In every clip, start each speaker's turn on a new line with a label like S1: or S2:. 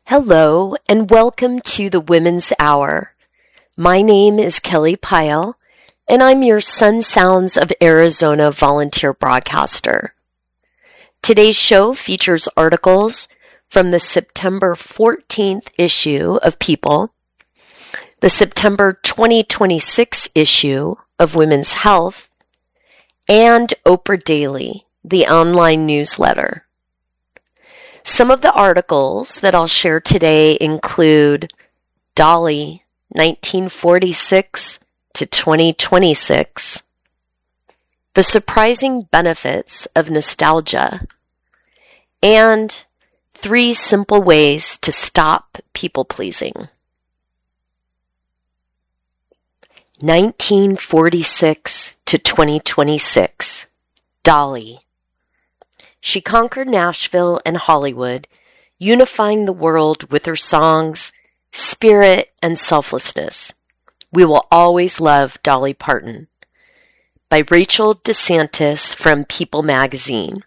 S1: Hello, and welcome to the Women's Hour. My name is Kelly Pyle, and I'm your Sun Sounds of Arizona volunteer broadcaster. Today's show features articles from the September 14th issue of People, the September 2026 issue of Women's Health, and Oprah Daily, the online newsletter. Some of the articles that I'll share today include Dolly, 1946 to 2026, The Surprising Benefits of Nostalgia, and 3 Simple Ways to Stop People-Pleasing. 1946 to 2026, Dolly. She conquered Nashville and Hollywood, unifying the world with her songs, spirit, and selflessness. We will always love Dolly Parton. By Rachel DeSantis from People magazine.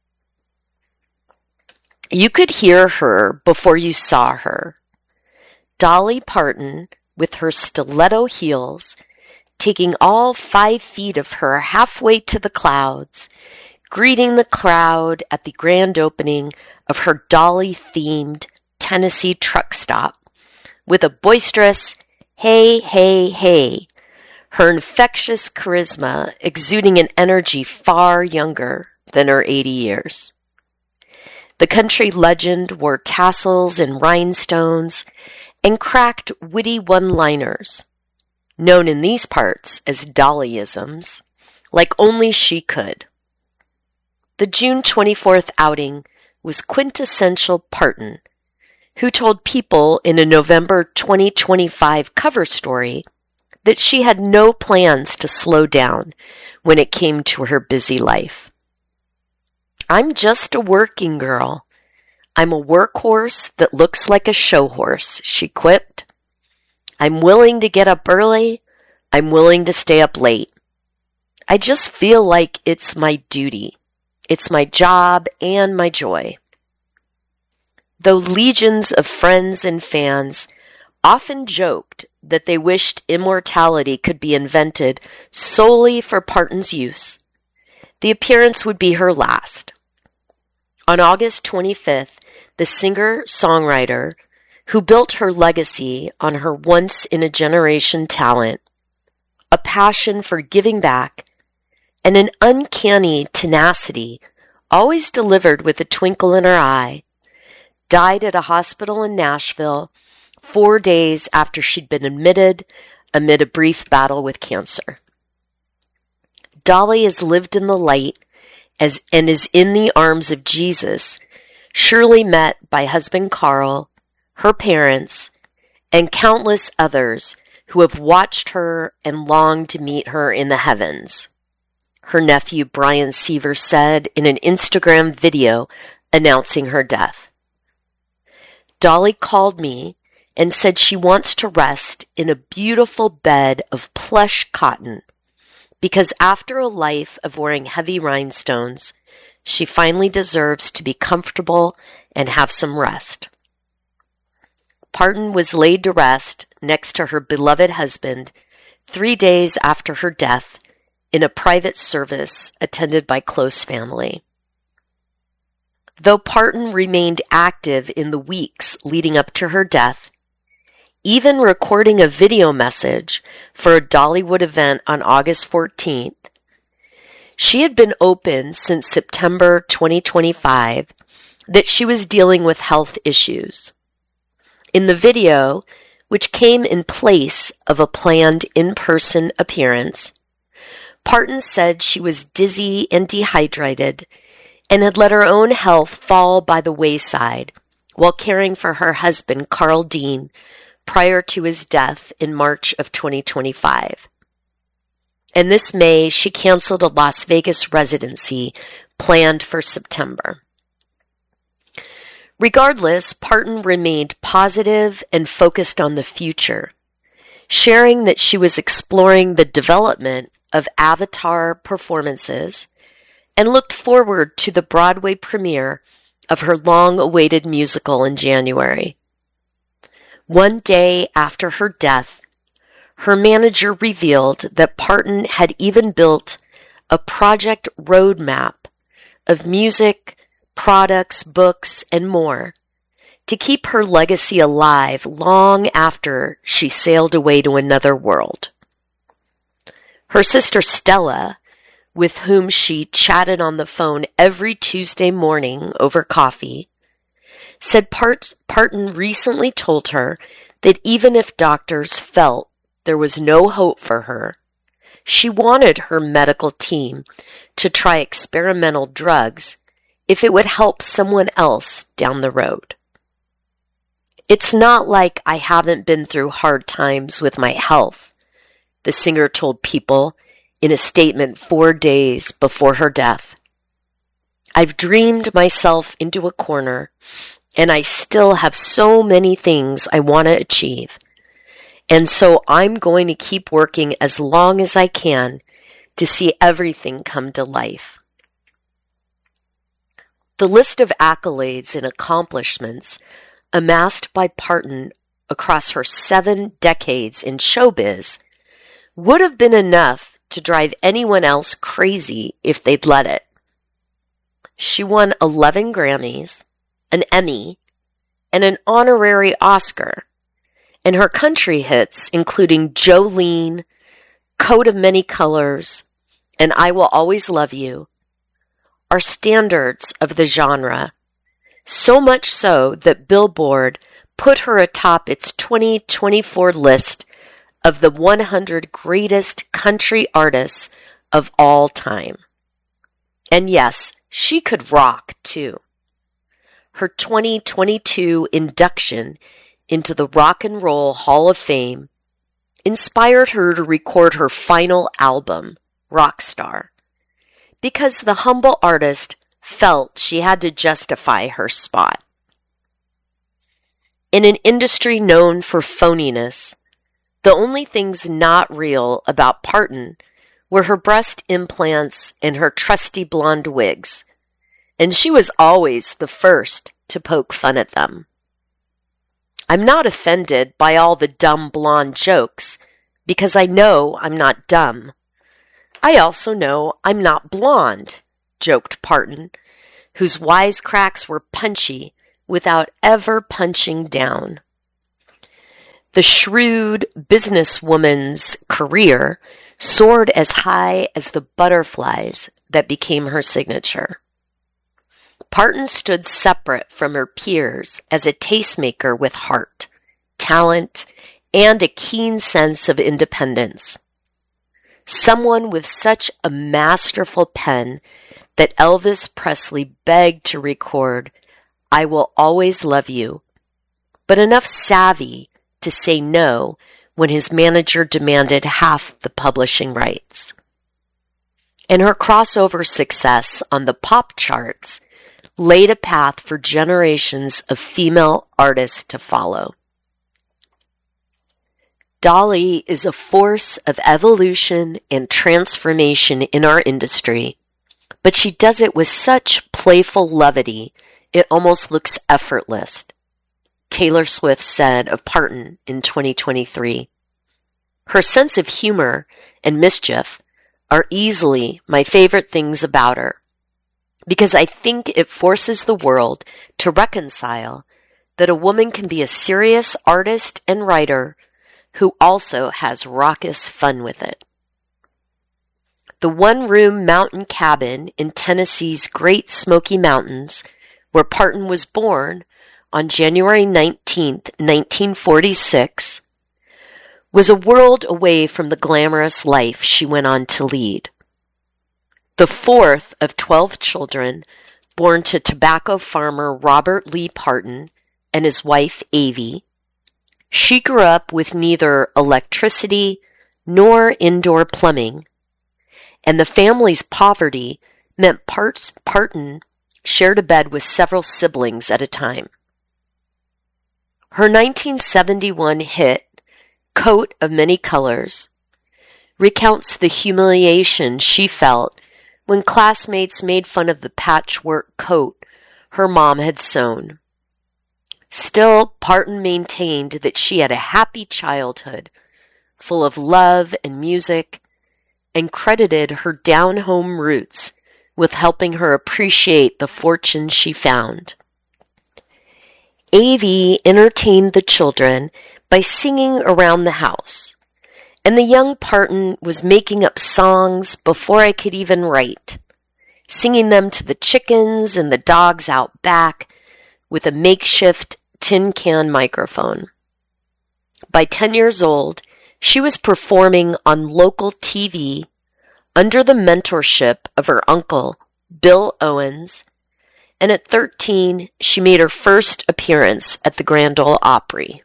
S1: You could hear her before you saw her. Dolly Parton, with her stiletto heels, taking all 5 feet of her halfway to the clouds, greeting the crowd at the grand opening of her Dolly-themed Tennessee truck stop with a boisterous, "Hey, hey, hey," her infectious charisma exuding an energy far younger than her 80 years. The country legend wore tassels and rhinestones and cracked witty one-liners, known in these parts as Dollyisms, like only she could. The June 24th outing was quintessential Parton, who told People in a November 2025 cover story that she had no plans to slow down when it came to her busy life. "I'm just a working girl. I'm a workhorse that looks like a show horse," she quipped. "I'm willing to get up early. I'm willing to stay up late. I just feel like it's my duty. It's my job and my joy." Though legions of friends and fans often joked that they wished immortality could be invented solely for Parton's use, the appearance would be her last. On August 25th, the singer-songwriter, who built her legacy on her once-in-a-generation talent, a passion for giving back, and an uncanny tenacity, always delivered with a twinkle in her eye, died at a hospital in Nashville 4 days after she'd been admitted amid a brief battle with cancer. Dolly has lived in the light and is in the arms of Jesus, surely met by husband Carl, her parents, and countless others who have watched her and longed to meet her in the heavens. Her nephew Brian Seaver said in an Instagram video announcing her death. "Dolly called me and said she wants to rest in a beautiful bed of plush cotton because after a life of wearing heavy rhinestones, she finally deserves to be comfortable and have some rest." Parton was laid to rest next to her beloved husband 3 days after her death in a private service attended by close family. Though Parton remained active in the weeks leading up to her death, even recording a video message for a Dollywood event on August 14th, she had been open since September 2025 that she was dealing with health issues. In the video, which came in place of a planned in-person appearance, Parton said she was dizzy and dehydrated and had let her own health fall by the wayside while caring for her husband, Carl Dean, prior to his death in March of 2025. And this May, she canceled a Las Vegas residency planned for September. Regardless, Parton remained positive and focused on the future, sharing that she was exploring the development of Avatar performances and looked forward to the Broadway premiere of her long-awaited musical in January. One day after her death, her manager revealed that Parton had even built a project roadmap of music, products, books, and more to keep her legacy alive long after she sailed away to another world. Her sister Stella, with whom she chatted on the phone every Tuesday morning over coffee, said Parton recently told her that even if doctors felt there was no hope for her, she wanted her medical team to try experimental drugs if it would help someone else down the road. It's not like I haven't been through hard times with my health, the singer told People in a statement 4 days before her death. I've dreamed myself into a corner, and I still have so many things I want to achieve. And so I'm going to keep working as long as I can to see everything come to life. The list of accolades and accomplishments amassed by Parton across her 7 decades in showbiz would have been enough to drive anyone else crazy if they'd let it. She won 11 Grammys, an Emmy, and an honorary Oscar, and her country hits, including Jolene, Coat of Many Colors, and I Will Always Love You, are standards of the genre, so much so that Billboard put her atop its 2024 list of the 100 greatest country artists of all time. And yes, she could rock too. Her 2022 induction into the Rock and Roll Hall of Fame inspired her to record her final album, Rockstar, because the humble artist felt she had to justify her spot. In an industry known for phoniness, the only things not real about Parton were her breast implants and her trusty blonde wigs, and she was always the first to poke fun at them. I'm not offended by all the dumb blonde jokes because I know I'm not dumb. I also know I'm not blonde, joked Parton, whose wisecracks were punchy without ever punching down. The shrewd businesswoman's career soared as high as the butterflies that became her signature. Parton stood separate from her peers as a tastemaker with heart, talent, and a keen sense of independence. Someone with such a masterful pen that Elvis Presley begged to record I Will Always Love You, but enough savvy to say no when his manager demanded half the publishing rights. And her crossover success on the pop charts laid a path for generations of female artists to follow. Dolly is a force of evolution and transformation in our industry, but she does it with such playful levity it almost looks effortless, Taylor Swift said of Parton in 2023. Her sense of humor and mischief are easily my favorite things about her, because I think it forces the world to reconcile that a woman can be a serious artist and writer who also has raucous fun with it. The one-room mountain cabin in Tennessee's Great Smoky Mountains, where Parton was born on January 19, 1946, was a world away from the glamorous life she went on to lead. The fourth of 12 children born to tobacco farmer Robert Lee Parton and his wife Avie, she grew up with neither electricity nor indoor plumbing, and the family's poverty meant Parton shared a bed with several siblings at a time. Her 1971 hit, Coat of Many Colors, recounts the humiliation she felt when classmates made fun of the patchwork coat her mom had sewn. Still, Parton maintained that she had a happy childhood, full of love and music, and credited her down-home roots with helping her appreciate the fortune she found. Avie entertained the children by singing around the house, and the young Parton was making up songs before I could even write, singing them to the chickens and the dogs out back with a makeshift tin can microphone. By 10 years old, she was performing on local TV under the mentorship of her uncle, Bill Owens, and at 13, she made her first appearance at the Grand Ole Opry.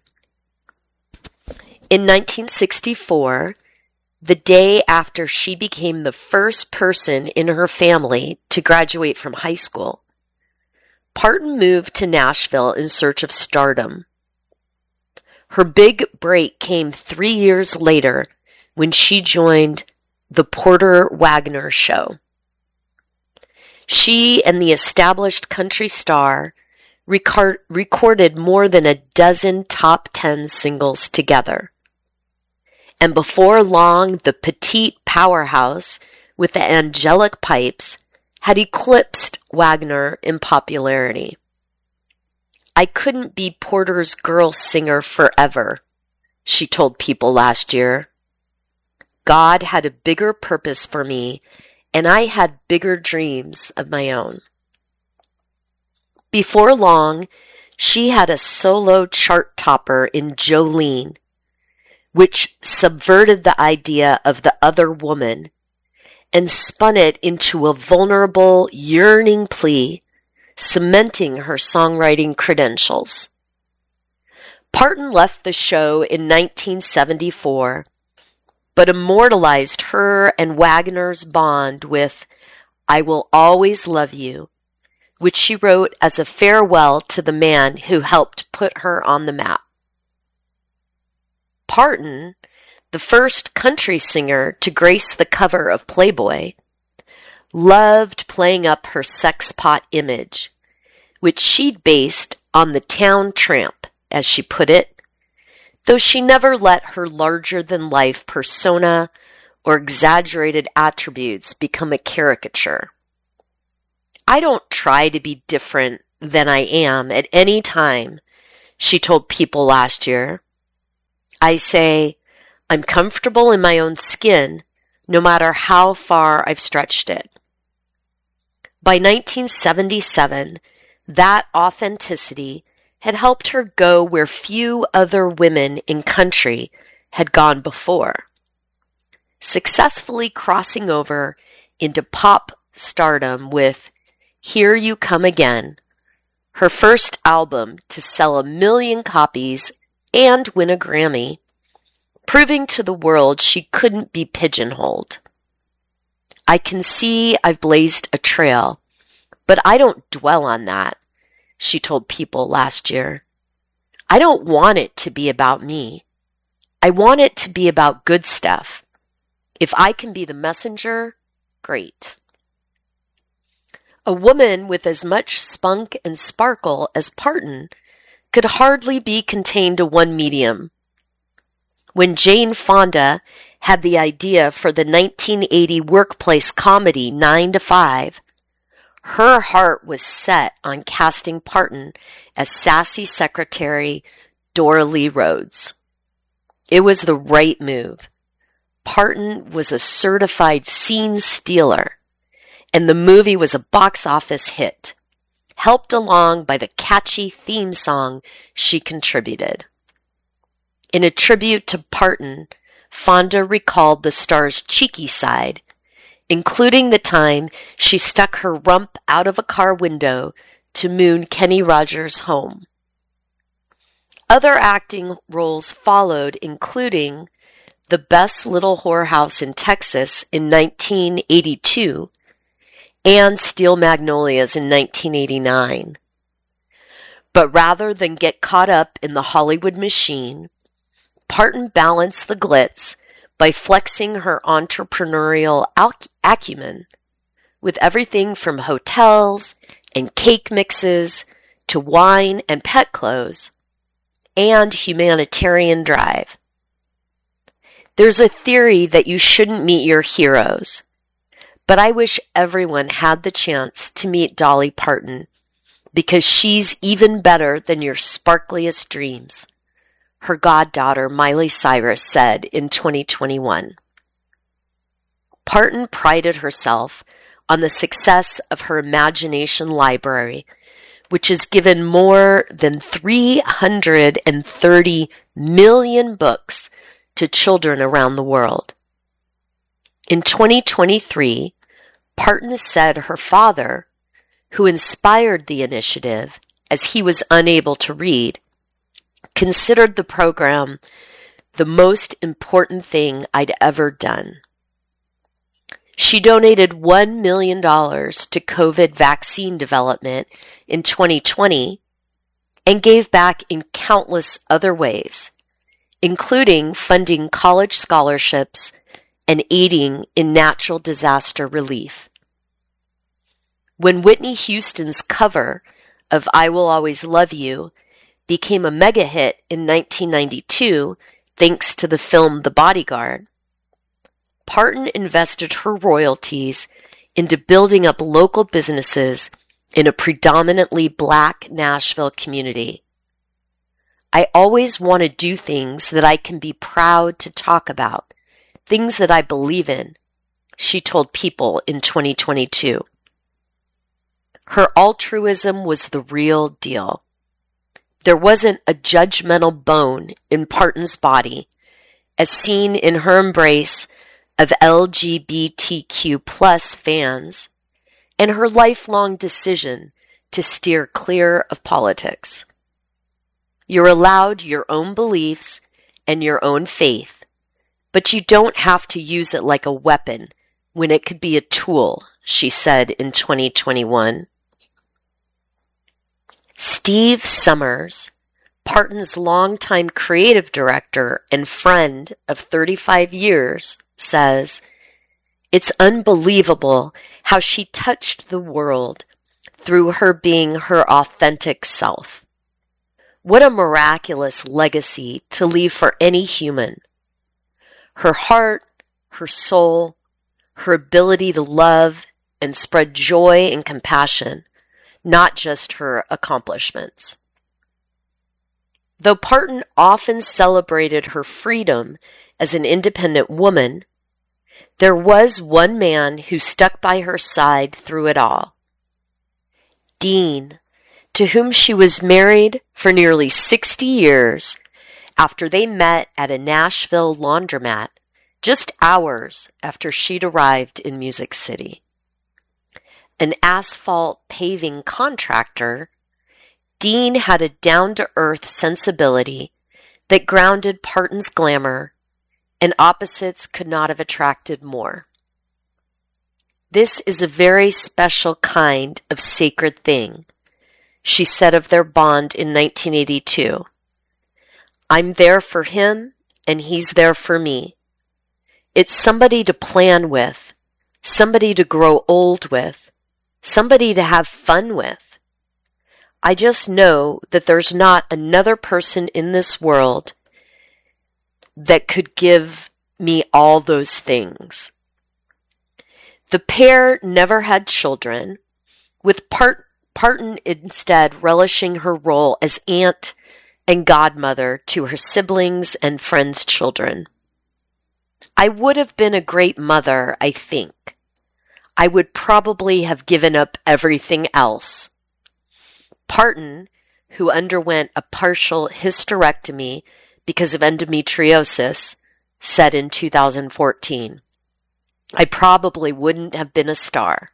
S1: In 1964, the day after she became the first person in her family to graduate from high school, Parton moved to Nashville in search of stardom. Her big break came 3 years later when she joined the Porter Wagoner Show. She and the established country star recorded more than a dozen top 10 singles together. And before long, the petite powerhouse with the angelic pipes had eclipsed Wagoner in popularity. "I couldn't be Porter's girl singer forever," she told people last year. "God had a bigger purpose for me, and I had bigger dreams of my own." Before long, she had a solo chart topper in Jolene, which subverted the idea of the other woman and spun it into a vulnerable, yearning plea, cementing her songwriting credentials. Parton left the show in 1974, but immortalized her and Wagoner's bond with "I Will Always Love You," which she wrote as a farewell to the man who helped put her on the map. Parton, the first country singer to grace the cover of Playboy, loved playing up her sexpot image, which she'd based on the town tramp, as she put it, though she never let her larger-than-life persona or exaggerated attributes become a caricature. "I don't try to be different than I am at any time," she told people last year. "I say, I'm comfortable in my own skin, no matter how far I've stretched it." By 1977, that authenticity had helped her go where few other women in country had gone before, successfully crossing over into pop stardom with "Here You Come Again," her first album to sell 1 million copies and win a Grammy, proving to the world she couldn't be pigeonholed. "I can see I've blazed a trail, but I don't dwell on that," she told people last year. "I don't want it to be about me. I want it to be about good stuff. If I can be the messenger, great." A woman with as much spunk and sparkle as Parton could hardly be contained to one medium. When Jane Fonda had the idea for the 1980 workplace comedy 9 to 5, her heart was set on casting Parton as sassy secretary Doralee Rhodes. It was the right move. Parton was a certified scene stealer, and the movie was a box office hit, helped along by the catchy theme song she contributed. In a tribute to Parton, Fonda recalled the star's cheeky side, including the time she stuck her rump out of a car window to moon Kenny Rogers home. Other acting roles followed, including The Best Little Whorehouse in Texas in 1982 and Steel Magnolias in 1989. But rather than get caught up in the Hollywood machine, Parton balanced the glitz by flexing her entrepreneurial acumen with everything from hotels and cake mixes to wine and pet clothes, and humanitarian drive. There's a theory that you shouldn't meet your heroes, but I wish everyone had the chance to meet Dolly Parton because she's even better than your sparkliest dreams, her goddaughter Miley Cyrus said in 2021. Parton prided herself on the success of her imagination library, which has given more than 330 million books to children around the world. In 2023, Parton said her father, who inspired the initiative as he was unable to read, considered the program the most important thing I'd ever done. She donated $1 million to COVID vaccine development in 2020 and gave back in countless other ways, including funding college scholarships and aiding in natural disaster relief. When Whitney Houston's cover of I Will Always Love You became a mega hit in 1992 thanks to the film The Bodyguard, Parton invested her royalties into building up local businesses in a predominantly Black Nashville community. I always want to do things that I can be proud to talk about, things that I believe in, she told People in 2022. Her altruism was the real deal. There wasn't a judgmental bone in Parton's body, as seen in her embrace of LGBTQ plus fans and her lifelong decision to steer clear of politics. You're allowed your own beliefs and your own faith, but you don't have to use it like a weapon when it could be a tool, she said in 2021. Steve Summers, Parton's longtime creative director and friend of 35 years, says, "It's unbelievable how she touched the world through her being her authentic self. What a miraculous legacy to leave for any human. Her heart, her soul, her ability to love and spread joy and compassion, not just her accomplishments." Though Parton often celebrated her freedom as an independent woman, there was one man who stuck by her side through it all. Dean, to whom she was married for nearly 60 years after they met at a Nashville laundromat just hours after she'd arrived in Music City. An asphalt paving contractor, Dean had a down-to-earth sensibility that grounded Parton's glamour, and opposites could not have attracted more. "This is a very special kind of sacred thing," she said of their bond in 1982. "I'm there for him, and he's there for me. It's somebody to plan with, somebody to grow old with, somebody to have fun with. I just know that there's not another person in this world that could give me all those things." The pair never had children, with Parton instead relishing her role as aunt and godmother to her siblings and friends' children. "I would have been a great mother, I think. I would probably have given up everything else." Parton, who underwent a partial hysterectomy because of endometriosis, said in 2014, "I probably wouldn't have been a star."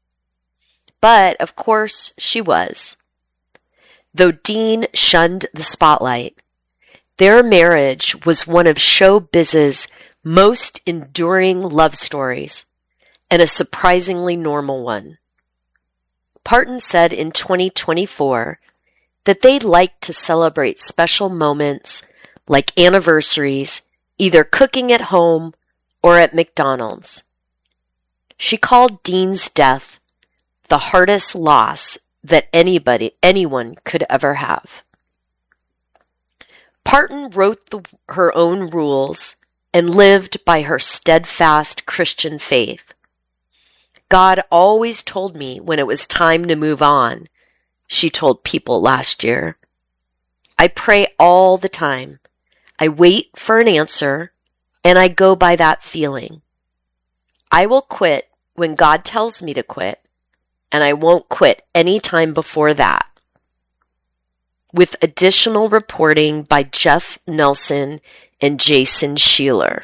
S1: But, of course, she was. Though Dean shunned the spotlight, their marriage was one of showbiz's most enduring love stories, and a surprisingly normal one. Parton said in 2024 that they'd like to celebrate special moments like anniversaries, either cooking at home or at McDonald's. She called Dean's death the hardest loss that anyone could ever have. Parton wrote her own rules and lived by her steadfast Christian faith. God always told me when it was time to move on, she told People last year. I pray all the time. I wait for an answer, and I go by that feeling. I will quit when God tells me to quit, and I won't quit any time before that. With additional reporting by Jeff Nelson and Jason Sheeler.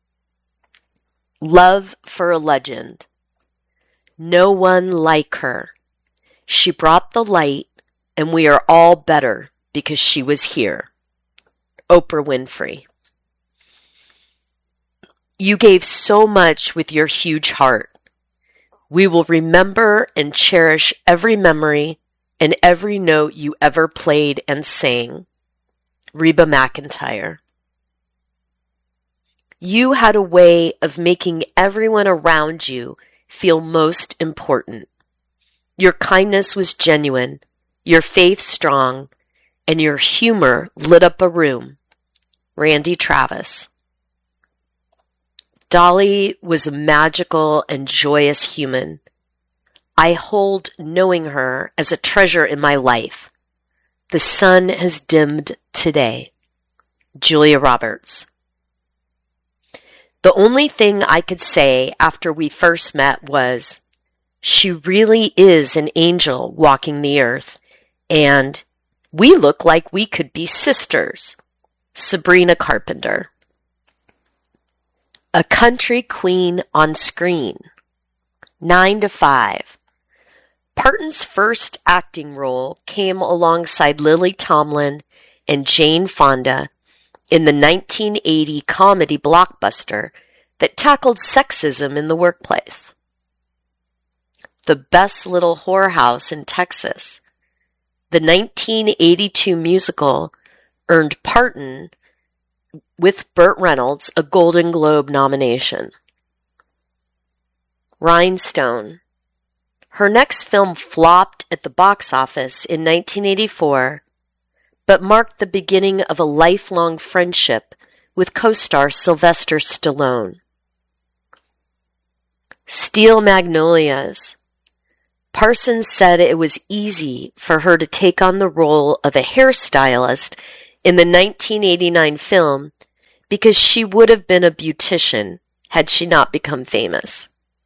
S1: Love for a legend. No one like her. She brought the light, and we are all better because she was here. Oprah Winfrey. You gave so much with your huge heart. We will remember and cherish every memory and every note you ever played and sang. Reba McEntire. You had a way of making everyone around you feel most important. Your kindness was genuine, your faith strong, and your humor lit up a room. Randy Travis. Dolly was a magical and joyous human. I hold knowing her as a treasure in my life. The sun has dimmed today. Julia Roberts. The only thing I could say after we first met was, she really is an angel walking the earth, and we look like we could be sisters. Sabrina Carpenter. A country queen on screen. 9 to 5. Parton's first acting role came alongside Lily Tomlin and Jane Fonda in the 1980 comedy blockbuster that tackled sexism in the workplace. The Best Little Whorehouse in Texas. The 1982 musical earned Parton, with Burt Reynolds, a Golden Globe nomination. Rhinestone. Her next film flopped at the box office in 1984, but marked the beginning of a lifelong friendship with co-star Sylvester Stallone. Steel Magnolias. Parsons said it was easy for her to take on the role of a hairstylist in the 1989 film because she would have been a beautician had she not become famous.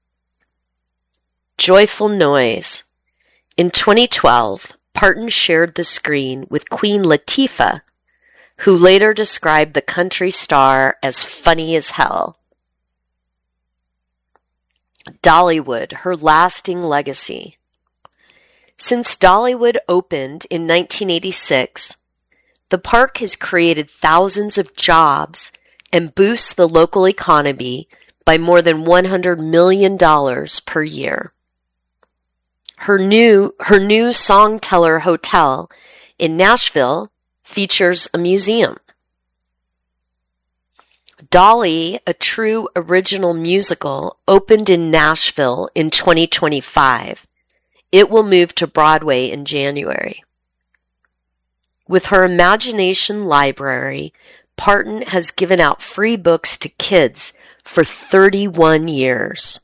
S1: Joyful Noise. In 2012, Parton shared the screen with Queen Latifah, who later described the country star as funny as hell. Dollywood, her lasting legacy. Since Dollywood opened in 1986, the park has created thousands of jobs and boosts the local economy by more than $100 million per year. Her new Songteller Hotel in Nashville features a museum. Dolly, a true original musical, opened in Nashville in 2025. It will move to Broadway in January. With her imagination library, Parton has given out free books to kids for 31 years.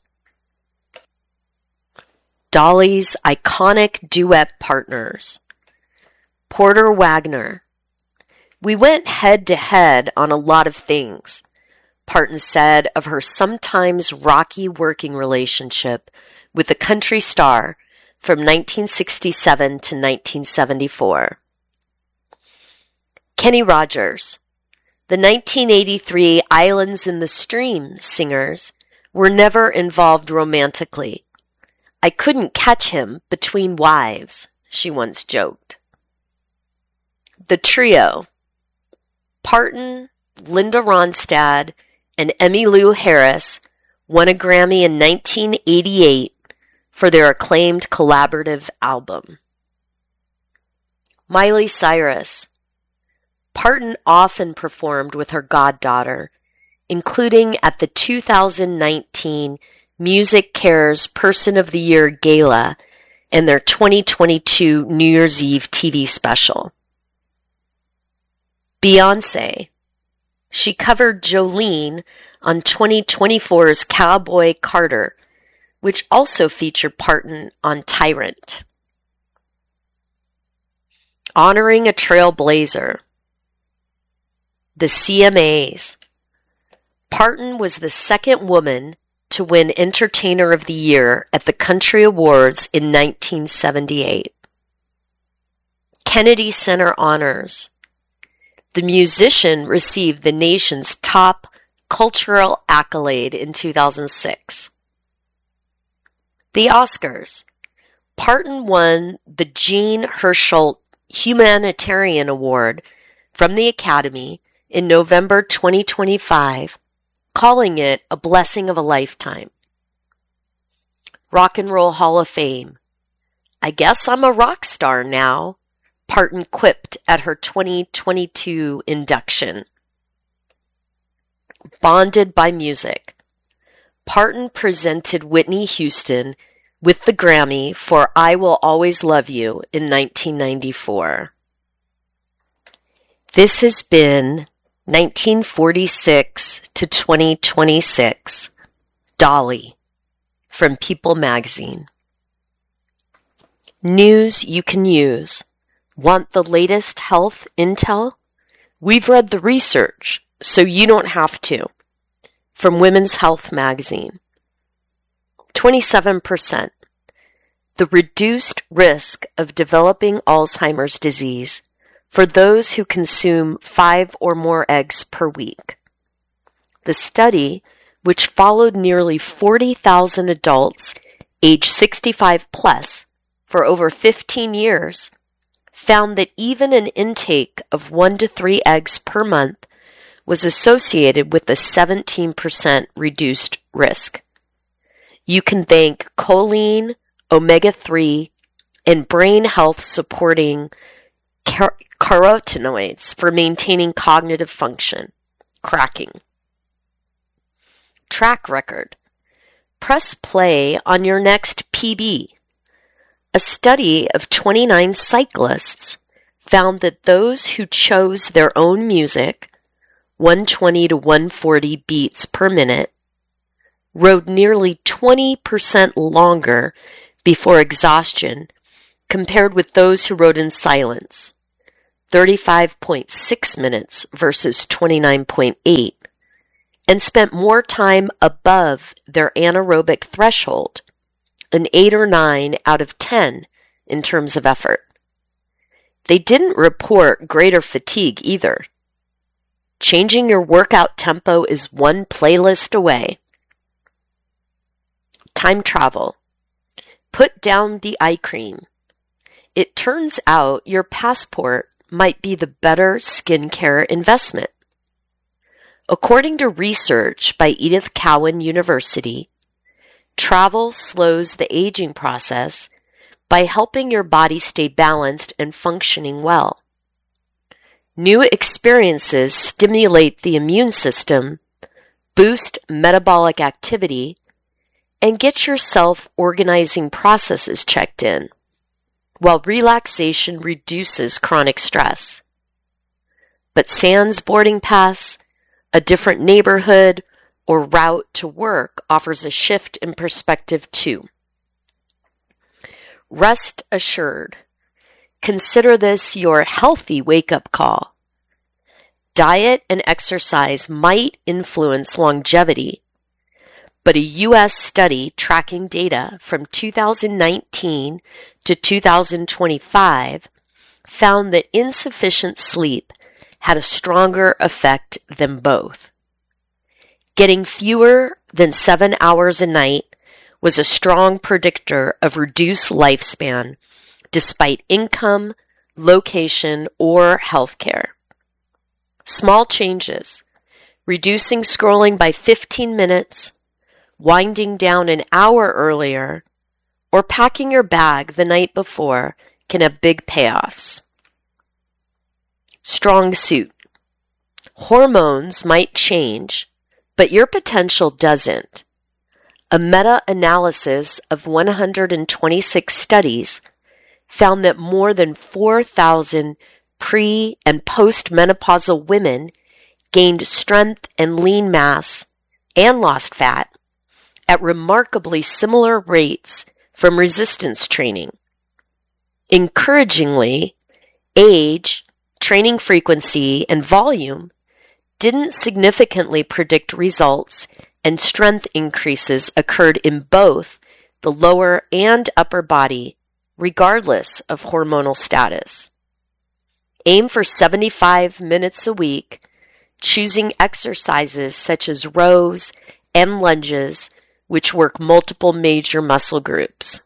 S1: Dolly's iconic duet partners. Porter Wagner. We went head to head on a lot of things, Parton said of her sometimes rocky working relationship with the country star from 1967 to 1974. Kenny Rogers. The 1983 Islands in the Stream singers were never involved romantically. I couldn't catch him between wives, she once joked. The Trio. Parton, Linda Ronstadt, and Emmylou Harris won a Grammy in 1988 for their acclaimed collaborative album. Miley Cyrus. Parton often performed with her goddaughter, including at the 2019 Music Cares Person of the Year Gala and their 2022 New Year's Eve TV special. Beyoncé. She covered Jolene on 2024's Cowboy Carter, which also featured Parton on Tyrant. Honoring a Trailblazer. The CMAs. Parton was the second woman to win Entertainer of the Year at the Country Awards in 1978. Kennedy Center Honors. The musician received the nation's top cultural accolade in 2006. The Oscars. Parton won the Jean Hersholt Humanitarian Award from the Academy in November 2025, calling it a blessing of a lifetime. Rock and Roll Hall of Fame. I guess I'm a rock star now, Parton quipped at her 2022 induction. Bonded by Music. Parton presented Whitney Houston with the Grammy for I Will Always Love You in 1994. This has been 1946 to 2026, Dolly, from People Magazine. News you can use. Want the latest health intel? We've read the research, so you don't have to. From Women's Health Magazine. 27%. The reduced risk of developing Alzheimer's disease for those who consume 5 or more eggs per week. The study, which followed nearly 40,000 adults age 65 plus for over 15 years, found that even an intake of 1 to 3 eggs per month was associated with a 17% reduced risk. You can thank choline, omega-3, and brain health supporting carotenoids for maintaining cognitive function. Cracking. Track record. Press play on your next PB. A study of 29 cyclists found that those who chose their own music, 120 to 140 beats per minute, rode nearly 20% longer before exhaustion compared with those who rode in silence, 35.6 minutes versus 29.8, and spent more time above their anaerobic threshold, an 8 or 9 out of 10 in terms of effort. They didn't report greater fatigue either. Changing your workout tempo is one playlist away. Time travel. Put down the eye cream. It turns out your passport might be the better skincare investment. According to research by Edith Cowan University, travel slows the aging process by helping your body stay balanced and functioning well. New experiences stimulate the immune system, boost metabolic activity, and get your self-organizing processes checked in, while relaxation reduces chronic stress. But sans boarding pass, a different neighborhood, or route to work offers a shift in perspective too. Rest assured. Consider this your healthy wake-up call. Diet and exercise might influence longevity, but a U.S. study tracking data from 2019 to 2025 found that insufficient sleep had a stronger effect than both. Getting fewer than 7 hours a night was a strong predictor of reduced lifespan despite income, location, or healthcare. Small changes, reducing scrolling by 15 minutes, winding down an hour earlier, or packing your bag the night before can have big payoffs. Strong suit. Hormones might change, but your potential doesn't. A meta-analysis of 126 studies found that more than 4,000 pre- and post-menopausal women gained strength and lean mass and lost fat at remarkably similar rates from resistance training. Encouragingly, age, training frequency, and volume didn't significantly predict results, and strength increases occurred in both the lower and upper body, regardless of hormonal status. Aim for 75 minutes a week, choosing exercises such as rows and lunges, which work multiple major muscle groups.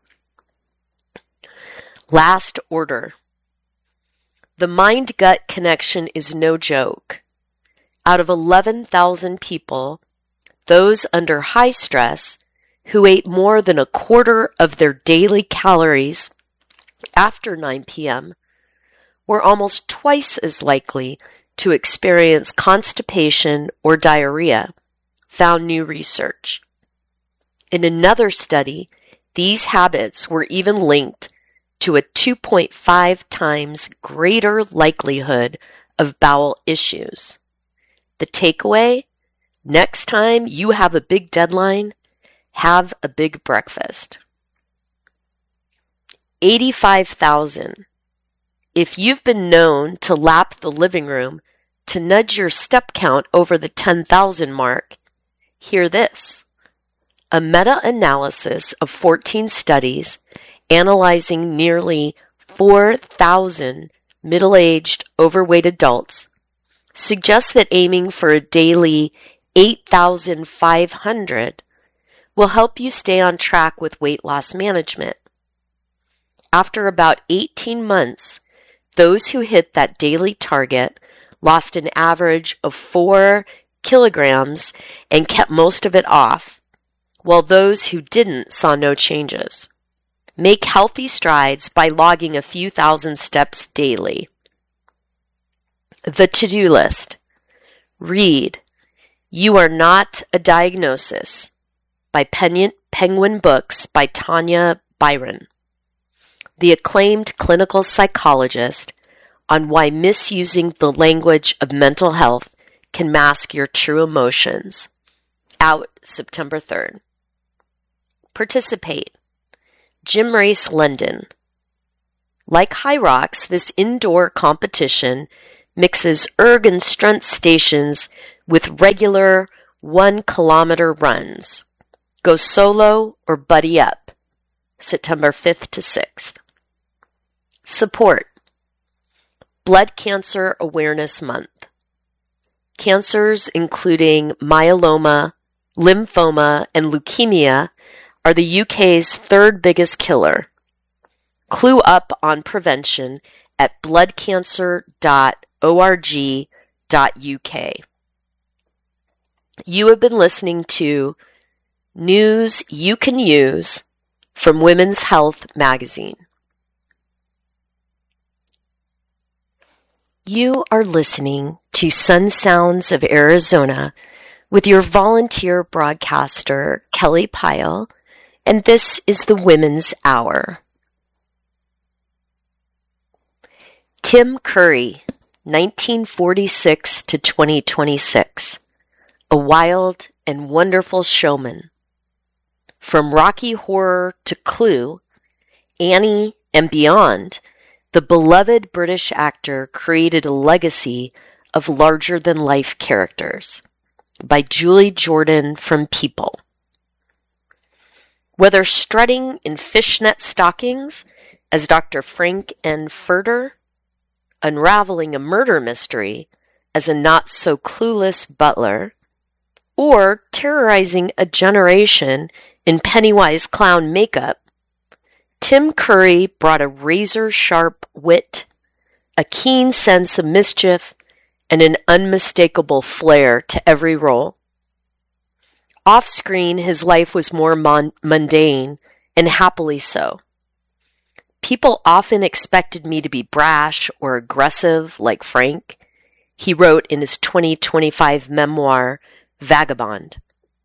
S1: Last order. The mind-gut connection is no joke. Out of 11,000 people, those under high stress who ate more than a quarter of their daily calories after 9 p.m. were almost twice as likely to experience constipation or diarrhea, found new research. In another study, these habits were even linked to a 2.5 times greater likelihood of bowel issues. The takeaway: next time you have a big deadline, have a big breakfast. 85,000. If you've been known to lap the living room to nudge your step count over the 10,000 mark, hear this. A meta-analysis of 14 studies analyzing nearly 4,000 middle-aged overweight adults suggests that aiming for a daily 8,500 will help you stay on track with weight loss management. After about 18 months, those who hit that daily target lost an average of 4 kilograms and kept most of it off, while those who didn't saw no changes. Make healthy strides by logging a few thousand steps daily. The to-do list. Read You Are Not a Diagnosis by Penguin Books by Tanya Byron, the acclaimed clinical psychologist, on why misusing the language of mental health can mask your true emotions. Out September 3rd. Participate. Gym Race London. Like High Rocks, this indoor competition mixes erg and strength stations with regular 1-kilometer runs. Go solo or buddy up. September 5th to 6th. Support. Blood Cancer Awareness Month. Cancers including myeloma, lymphoma, and leukemia are the UK's third biggest killer. Clue up on prevention at bloodcancer.org.uk. You have been listening to News You Can Use from Women's Health magazine. You are listening to Sun Sounds of Arizona with your volunteer broadcaster, Kelly Pyle, and this is the Women's Hour. Tim Curry, 1946 to 2026, a wild and wonderful showman. From Rocky Horror to Clue, Annie, and beyond, the beloved British actor created a legacy of larger-than-life characters. By Julie Jordan from People. Whether strutting in fishnet stockings as Dr. Frank N. Furter, unraveling a murder mystery as a not-so-clueless butler, or terrorizing a generation in Pennywise clown makeup, Tim Curry brought a razor-sharp wit, a keen sense of mischief, and an unmistakable flair to every role. Off-screen, his life was more mundane, and happily so. People often expected me to be brash or aggressive like Frank, he wrote in his 2025 memoir, Vagabond.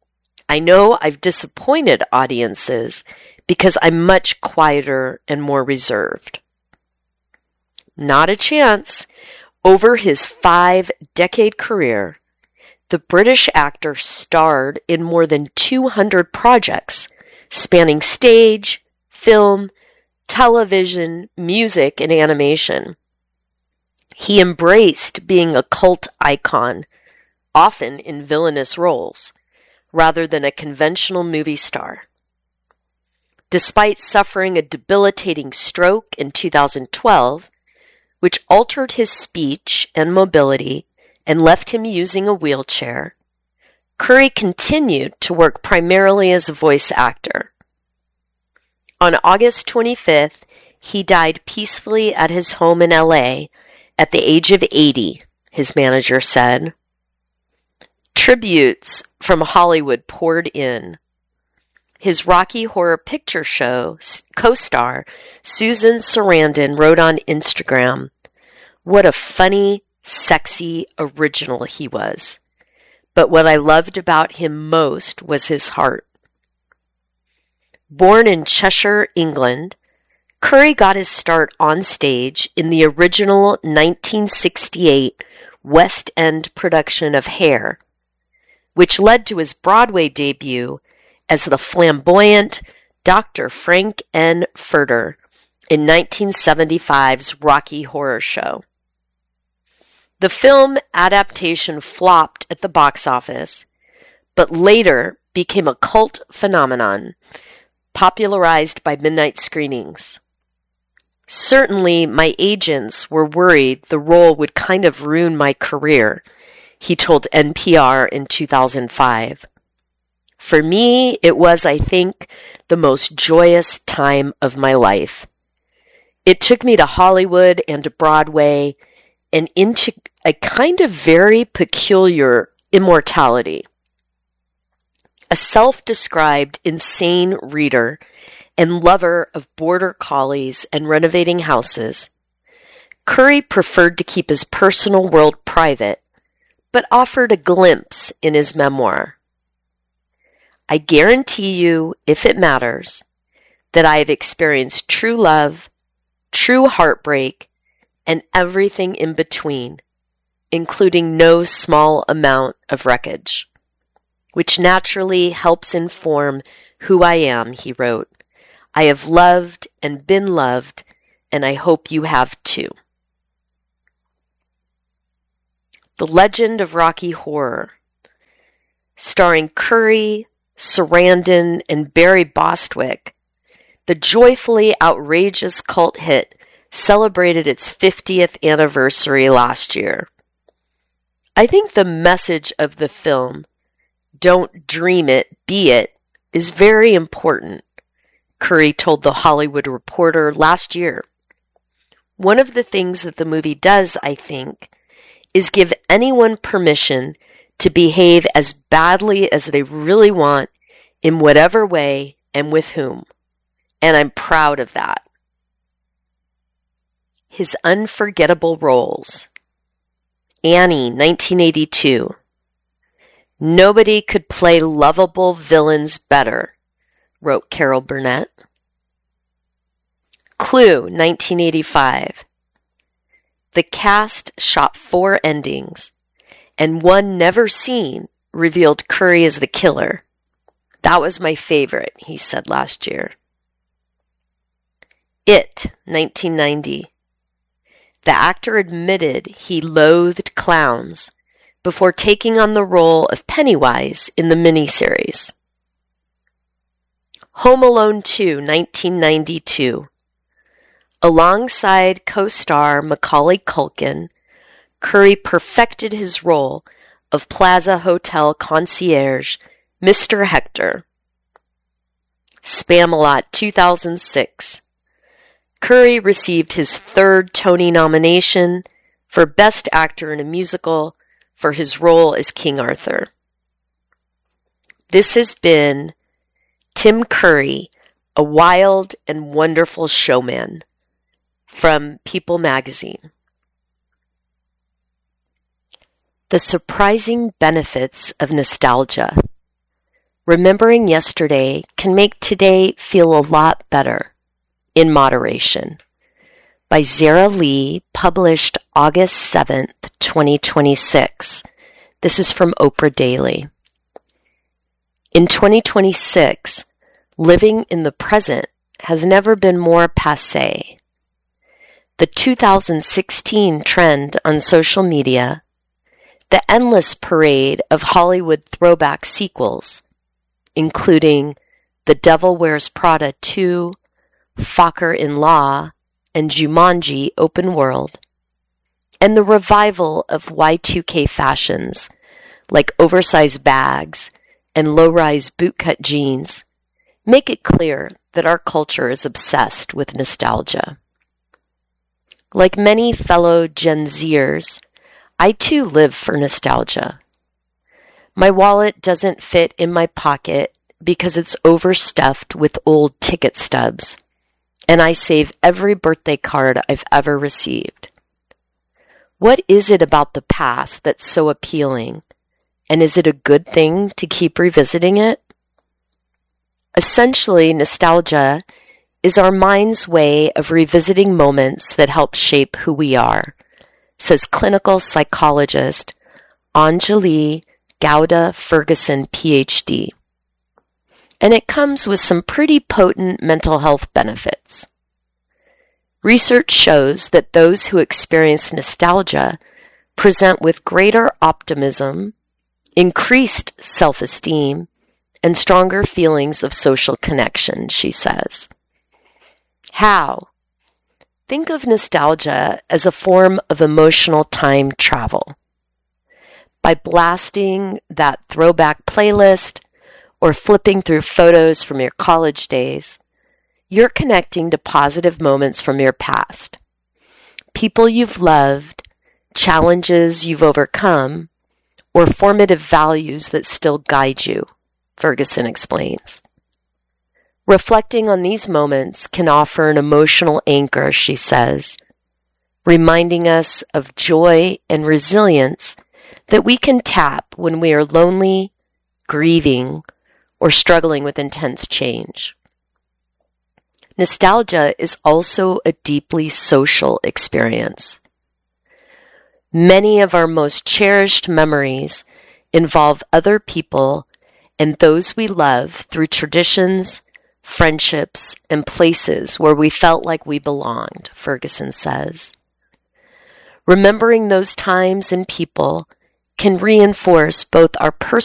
S1: I know I've disappointed audiences because I'm much quieter and more reserved. Not a chance. Over his 5-decade career, the British actor starred in more than 200 projects spanning stage, film, television, music, and animation. He embraced being a cult icon, often in villainous roles, rather than a conventional movie star. Despite suffering a debilitating stroke in 2012, which altered his speech and mobility and left him using a wheelchair, Curry continued to work primarily as a voice actor. On August 25th, he died peacefully at his home in LA at the age of 80, his manager said. Tributes from Hollywood poured in. His Rocky Horror Picture Show co-star Susan Sarandon wrote on Instagram, "What a funny, sexy original he was. But what I loved about him most was his heart." Born in Cheshire, England, Curry got his start on stage in the original 1968 West End production of Hair, which led to his Broadway debut as the flamboyant Dr. Frank N. Furter in 1975's Rocky Horror Show. The film adaptation flopped at the box office, but later became a cult phenomenon, popularized by midnight screenings. Certainly, my agents were worried the role would kind of ruin my career, he told NPR in 2005. For me, it was, I think, the most joyous time of my life. It took me to Hollywood and to Broadway and into a kind of very peculiar immortality. A self-described insane reader and lover of border collies and renovating houses, Curry preferred to keep his personal world private, but offered a glimpse in his memoir. I guarantee you, if it matters, that I have experienced true love, true heartbreak, and everything in between, including no small amount of wreckage, which naturally helps inform who I am, he wrote. I have loved and been loved, and I hope you have too. The Legend of Rocky Horror, starring Curry, Sarandon, and Barry Bostwick, the joyfully outrageous cult hit celebrated its 50th anniversary last year. I think the message of the film, "Don't dream it, be it," is very important, Curry told The Hollywood Reporter last year. One of the things that the movie does, I think, is give anyone permission to behave as badly as they really want in whatever way and with whom. And I'm proud of that. His unforgettable roles. Annie, 1982. Nobody could play lovable villains better, wrote Carol Burnett. Clue, 1985. The cast shot 4 endings, and one never seen revealed Curry as the killer. That was my favorite, he said last year. It, 1990. The actor admitted he loathed clowns before taking on the role of Pennywise in the miniseries. Home Alone 2, 1992. Alongside co-star Macaulay Culkin, Curry perfected his role of Plaza Hotel concierge Mr. Hector. Spamalot 2006. Curry received his 3rd Tony nomination for Best Actor in a Musical for his role as King Arthur. This has been Tim Curry, a wild and wonderful showman, from People magazine. The surprising benefits of nostalgia. remembering yesterday can make today feel a lot better, in moderation. By Zara Lee, published August 7th, 2026. This is from Oprah Daily. In 2026, living in the present has never been more passé. The 2016 trend on social media, the endless parade of Hollywood throwback sequels, including The Devil Wears Prada 2, Focker-in-Law, and Jumanji Open World, and the revival of Y2K fashions like oversized bags and low-rise bootcut jeans, make it clear that our culture is obsessed with nostalgia. Like many fellow Gen Zers, I too live for nostalgia. My wallet doesn't fit in my pocket because it's overstuffed with old ticket stubs, and I save every birthday card I've ever received. What is it about the past that's so appealing, and is it a good thing to keep revisiting it? Essentially, nostalgia is our mind's way of revisiting moments that help shape who we are, says clinical psychologist Anjali Gowda Ferguson, PhD. And it comes with some pretty potent mental health benefits. Research shows that those who experience nostalgia present with greater optimism, increased self-esteem, and stronger feelings of social connection, she says. How? Think of nostalgia as a form of emotional time travel. By blasting that throwback playlist or flipping through photos from your college days, you're connecting to positive moments from your past. People you've loved, challenges you've overcome, or formative values that still guide you, Ferguson explains. Reflecting on these moments can offer an emotional anchor, she says, reminding us of joy and resilience that we can tap when we are lonely, grieving, or struggling with intense change. Nostalgia is also a deeply social experience. Many of our most cherished memories involve other people and those we love through traditions, friendships, and places where we felt like we belonged, Ferguson says. Remembering those times and people can reinforce both our personal